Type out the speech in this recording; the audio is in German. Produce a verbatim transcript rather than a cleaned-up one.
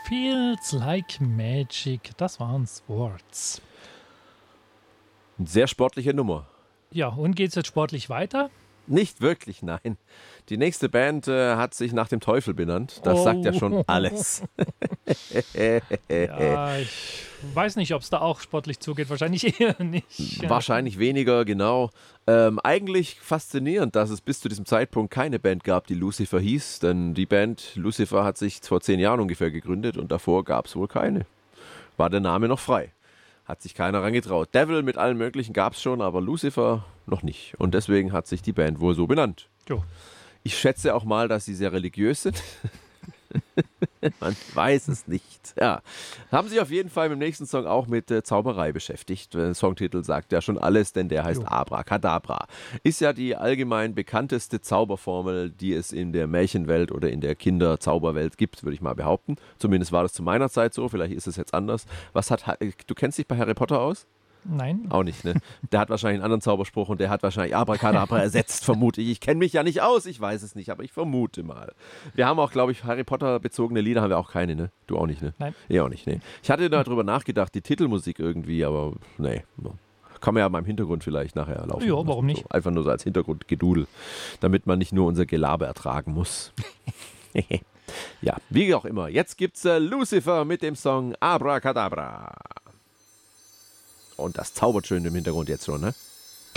Feels Like Magic, das waren Swords. Eine sehr sportliche Nummer. Ja, und geht es jetzt sportlich weiter? Nicht wirklich, nein. Die nächste Band äh, hat sich nach dem Teufel benannt. Das oh. sagt ja schon alles. Ja, ich weiß nicht, ob es da auch sportlich zugeht. Wahrscheinlich eher nicht. Wahrscheinlich weniger, genau. Ähm, eigentlich faszinierend, dass es bis zu diesem Zeitpunkt keine Band gab, die Lucifer hieß. Denn die Band Lucifer hat sich vor zehn Jahren ungefähr gegründet und davor gab es wohl keine. War der Name noch frei. Hat sich keiner rangetraut. Devil mit allen möglichen gab es schon, aber Lucifer noch nicht. Und deswegen hat sich die Band wohl so benannt. Jo. Ich schätze auch mal, dass sie sehr religiös sind. Man weiß es nicht. Ja. Haben sich auf jeden Fall im nächsten Song auch mit äh, Zauberei beschäftigt. Der Songtitel sagt ja schon alles, denn der heißt Jo. Abracadabra. Ist ja die allgemein bekannteste Zauberformel, die es in der Märchenwelt oder in der Kinderzauberwelt gibt, würde ich mal behaupten. Zumindest war das zu meiner Zeit so, vielleicht ist es jetzt anders. Was hat, du kennst dich bei Harry Potter aus? Nein. Auch nicht, ne? Der hat wahrscheinlich einen anderen Zauberspruch und der hat wahrscheinlich Abracadabra ersetzt, vermute ich. Ich kenne mich ja nicht aus, ich weiß es nicht, aber ich vermute mal. Wir haben auch, glaube ich, Harry Potter-bezogene Lieder haben wir auch keine, ne? Du auch nicht, ne? Nein. Ich auch nicht, ne? Ich hatte darüber nachgedacht, die Titelmusik irgendwie, aber nee. Kann man ja mal im Hintergrund vielleicht nachher laufen. Ja, warum nicht? So, einfach nur so als Hintergrundgedudel, damit man nicht nur unser Gelaber ertragen muss. Ja, wie auch immer. Jetzt gibt's äh, Lucifer mit dem Song Abracadabra. Und das zaubert schön im Hintergrund jetzt schon, ne?